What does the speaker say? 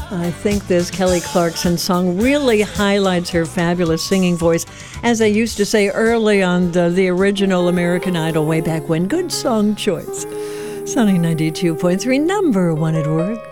I think this Kelly Clarkson song really highlights her fabulous singing voice. As I used to say early on the original American Idol way back when, good song choice. Sunny 92.3, number one at work.